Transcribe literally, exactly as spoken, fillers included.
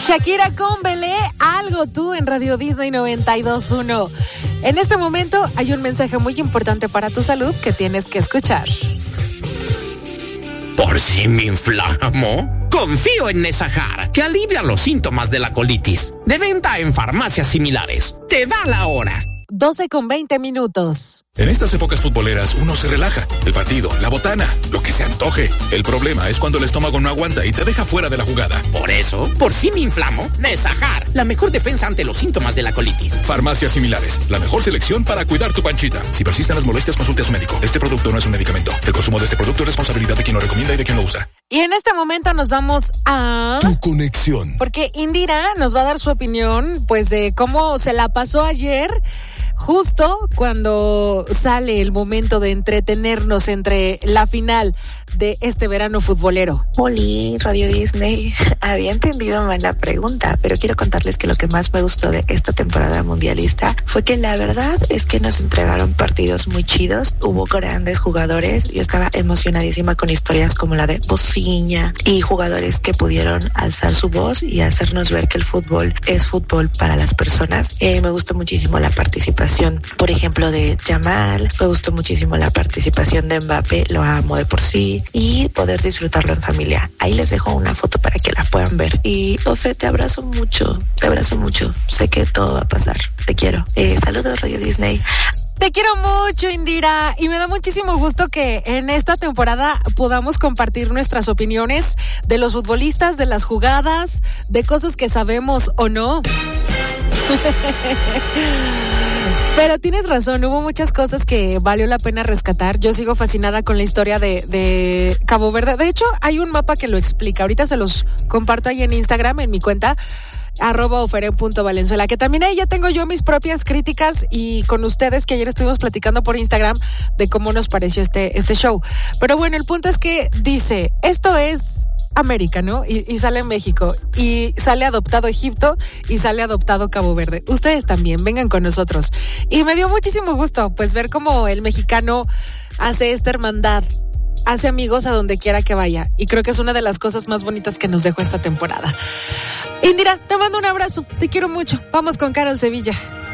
Shakira con Belé, algo tú en Radio Disney noventa y dos punto uno. En este momento hay un mensaje muy importante para tu salud que tienes que escuchar. ¿Por si me inflamo? Confío en Nesajar, que alivia los síntomas de la colitis. De venta en farmacias similares. Te da la hora. doce con veinte minutos. En estas épocas futboleras uno se relaja. El partido, la botana, lo que se antoje. El problema es cuando el estómago no aguanta y te deja fuera de la jugada. Por eso, por si me inflamo, Nesajar, la mejor defensa ante los síntomas de la colitis. Farmacias similares, la mejor selección para cuidar tu panchita. Si persisten las molestias, consulte a su médico. Este producto no es un medicamento. El consumo de este producto es responsabilidad de quien lo recomienda y de quien lo usa. Y en este momento nos vamos a... Tu conexión. Porque Indira nos va a dar su opinión, pues, de cómo se la pasó ayer, justo cuando sale el momento de entretenernos entre la final de este verano futbolero. Oli, Radio Disney. Había entendido mal la pregunta, pero quiero contarles que lo que más me gustó de esta temporada mundialista fue que la verdad es que nos entregaron partidos muy chidos. Hubo grandes jugadores. Yo estaba emocionadísima con historias como la de Bociña y jugadores que pudieron alzar su voz y hacernos ver que el fútbol es fútbol para las personas. Eh, me gustó muchísimo la participación, por ejemplo, de Yamal. Me gustó muchísimo la participación de Mbappé. Lo amo de por sí. Y poder disfrutarlo en familia. Ahí les dejo una foto para que la puedan ver. Y Ofe, te abrazo mucho, te abrazo mucho. Sé que todo va a pasar. Te quiero. Eh, saludos, Radio Disney. Te quiero mucho, Indira, y me da muchísimo gusto que en esta temporada podamos compartir nuestras opiniones de los futbolistas, de las jugadas, de cosas que sabemos o no. Pero tienes razón, hubo muchas cosas que valió la pena rescatar. Yo sigo fascinada con la historia de, de Cabo Verde. De hecho, hay un mapa que lo explica. Ahorita se los comparto ahí en Instagram, en mi cuenta, arroba ofere punto valenzuela, que también ahí ya tengo yo mis propias críticas y con ustedes, que ayer estuvimos platicando por Instagram de cómo nos pareció este, este show. Pero bueno, el punto es que dice, esto es América, ¿no? Y, y sale México, y sale adoptado Egipto, y sale adoptado Cabo Verde. Ustedes también, vengan con nosotros. Y me dio muchísimo gusto, pues, ver cómo el mexicano hace esta hermandad, hace amigos a donde quiera que vaya. Y creo que es una de las cosas más bonitas que nos dejó esta temporada. Indira, te mando un abrazo, te quiero mucho. Vamos con Carol Sevilla.